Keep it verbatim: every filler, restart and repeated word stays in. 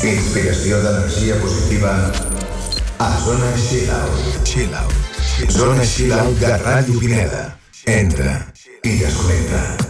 Inspiració d'energia positiva a Zona Chill Out. Chill Out. Zona Chill Out de Ràdio Pineda. Entra i desconnecta.